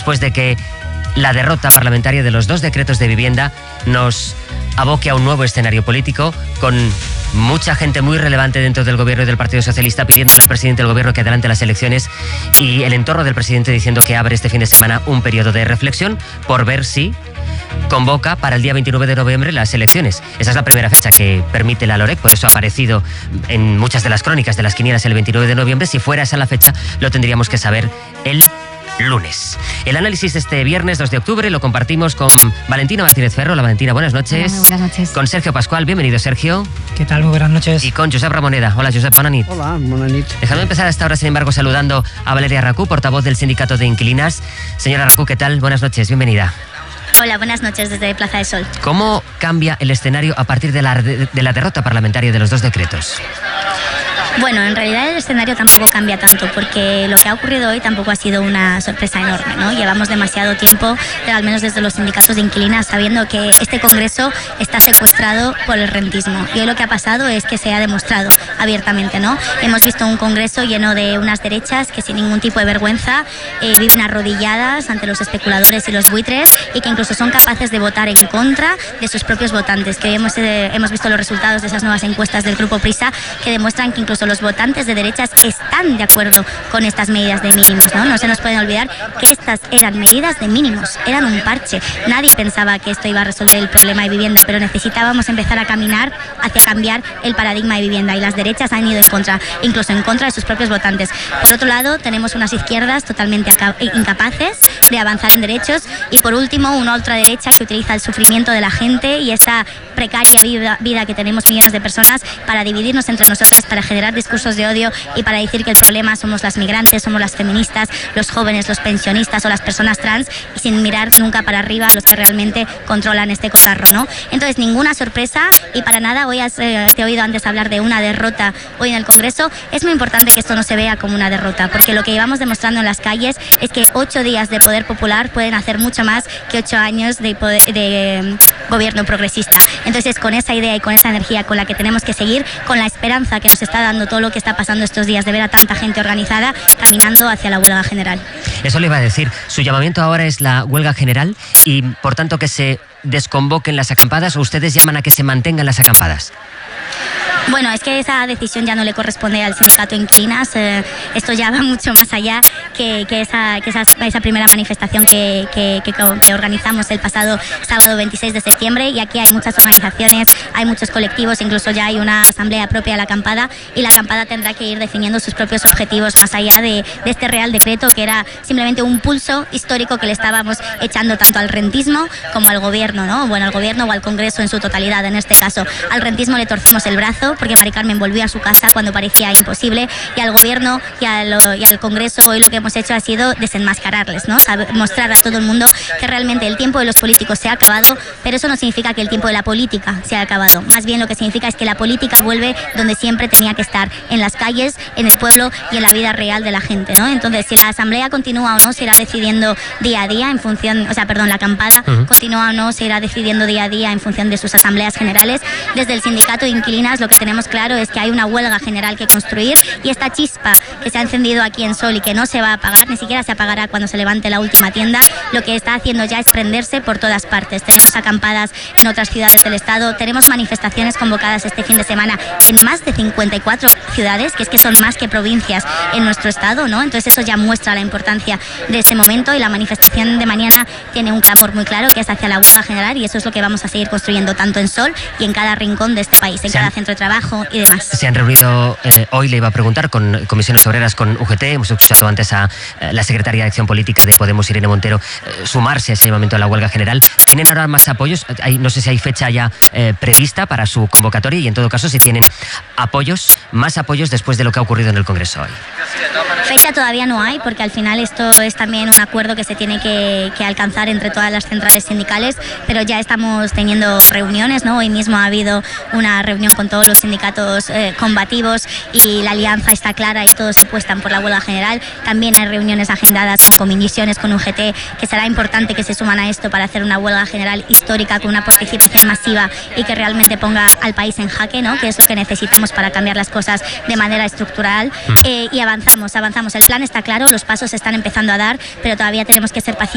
después de que la derrota parlamentaria de los 2 decretos de vivienda nos aboque a un nuevo escenario político con mucha gente muy relevante dentro del gobierno y del Partido Socialista pidiéndole al presidente del gobierno que adelante las elecciones y el entorno del presidente diciendo que abre este fin de semana un periodo de reflexión por ver si convoca para el día 29 de noviembre las elecciones. Esa es la primera fecha que permite la LOREC, por eso ha aparecido en muchas de las crónicas de las quinielas el 29 de noviembre. Si fuera esa la fecha, lo tendríamos que saber el lunes. El análisis de este viernes 2 de octubre lo compartimos con Valentina Martínez Ferro. Hola Valentina, buenas noches. Hola, buenas noches. Con Sergio Pascual, bienvenido Sergio. ¿Qué tal? Muy buenas noches. Y con Josep Ramoneda. Hola Josep, buenas noches. Hola, buenas noches. Dejadme empezar hasta ahora, sin embargo, saludando a Valeria Racú, portavoz del Sindicato de Inquilinas. Señora Racú, ¿qué tal? Buenas noches, bienvenida. Hola, buenas noches desde Plaza de Sol. ¿Cómo cambia el escenario a partir de la derrota parlamentaria de los 2 decretos? Bueno, en realidad el escenario tampoco cambia tanto, porque lo que ha ocurrido hoy tampoco ha sido una sorpresa enorme, ¿no? Llevamos demasiado tiempo, al menos desde los sindicatos de inquilinas, sabiendo que este Congreso está secuestrado por el rentismo. Y hoy lo que ha pasado es que se ha demostrado abiertamente, ¿no? Hemos visto un Congreso lleno de unas derechas que sin ningún tipo de vergüenza viven arrodilladas ante los especuladores y los buitres y que incluso son capaces de votar en contra de sus propios votantes. Que hemos visto los resultados de esas nuevas encuestas del Grupo Prisa que demuestran que incluso los votantes de derechas están de acuerdo con estas medidas de mínimos, ¿no? No se nos puede olvidar que estas eran medidas de mínimos, eran un parche. Nadie pensaba que esto iba a resolver el problema de vivienda, pero necesitábamos empezar a caminar hacia cambiar el paradigma de vivienda y las derechas han ido en contra, incluso en contra de sus propios votantes. Por otro lado, tenemos unas izquierdas totalmente incapaces de avanzar en derechos y por último, una ultraderecha que utiliza el sufrimiento de la gente y esa precaria vida que tenemos millones de personas para dividirnos entre nosotras, para generar discursos de odio y para decir que el problema somos las migrantes, somos las feministas, los jóvenes, los pensionistas o las personas trans y sin mirar nunca para arriba los que realmente controlan este cotarro, ¿no? Entonces, ninguna sorpresa y para nada, hoy te he oído antes hablar de una derrota hoy en el Congreso. Es muy importante que esto no se vea como una derrota, porque lo que llevamos demostrando en las calles es que 8 días de poder popular pueden hacer mucho más que 8 años de gobierno progresista. Entonces, con esa idea y con esa energía con la que tenemos que seguir, con la esperanza que nos está dando todo lo que está pasando estos días de ver a tanta gente organizada caminando hacia la huelga general. Eso le iba a decir. Su llamamiento ahora es la huelga general y, por tanto, que se desconvoquen las acampadas o ustedes llaman a que se mantengan las acampadas. Bueno, es que esa decisión ya no le corresponde al sindicato de inquilinas. Esto ya va mucho más allá que esa primera manifestación que organizamos el pasado sábado 26 de septiembre. Y aquí hay muchas organizaciones, hay muchos colectivos, incluso ya hay una asamblea propia de la acampada y la acampada tendrá que ir definiendo sus propios objetivos más allá de este Real Decreto, que era simplemente un pulso histórico que le estábamos echando tanto al rentismo como al gobierno, ¿no? Bueno, al gobierno o al Congreso en su totalidad. En este caso, al rentismo le torcimos el brazo porque Mari Carmen volvió a su casa cuando parecía imposible y al gobierno y al Congreso hoy lo que hemos hecho ha sido desenmascararles, ¿no? Mostrar a todo el mundo que realmente el tiempo de los políticos se ha acabado, pero eso no significa que el tiempo de la política se ha acabado. Más bien lo que significa es que la política vuelve donde siempre tenía que estar, en las calles, en el pueblo y en la vida real de la gente, ¿no? Entonces, si la asamblea continúa o no, se irá decidiendo día a día en función, la acampada continúa o no, se irá decidiendo día a día en función de sus asambleas generales. Desde el sindicato de inquilinas lo que tenemos claro es que hay una huelga general que construir y esta chispa que se ha encendido aquí en Sol y que no se va a apagar, ni siquiera se apagará cuando se levante la última tienda, lo que está haciendo ya es prenderse por todas partes. Tenemos acampadas en otras ciudades del estado, tenemos manifestaciones convocadas este fin de semana en más de 54 ciudades, que es que son más que provincias en nuestro estado, ¿no? Entonces eso ya muestra la importancia de este momento y la manifestación de mañana tiene un clamor muy claro que es hacia la huelga general y eso es lo que vamos a seguir construyendo tanto en Sol y en cada rincón de este país, en cada centro de trabajo y demás. Se han reunido, hoy le iba a preguntar, con comisiones obreras, con UGT, hemos escuchado antes a la secretaria de Acción Política de Podemos, Irene Montero, sumarse a ese llamamiento a la huelga general. ¿Tienen ahora más apoyos? No sé si hay fecha ya prevista para su convocatoria y en todo caso si tienen más apoyos después de lo que ha ocurrido en el Congreso hoy. Fecha todavía no hay porque al final esto es también un acuerdo que se tiene que alcanzar entre todas las centrales sindicales, pero ya estamos teniendo reuniones, ¿no? Hoy mismo ha habido una reunión con todos los sindicatos combativos y la alianza está clara y todos apuestan por la huelga general. También hay reuniones agendadas con comisiones, con UGT, que será importante que se suman a esto para hacer una huelga general histórica con una participación masiva y que realmente ponga al país en jaque, ¿no? Que es lo que necesitamos para cambiar las cosas de manera estructural. Y avanzamos. El plan está claro, los pasos se están empezando a dar, pero todavía tenemos que ser pacientes.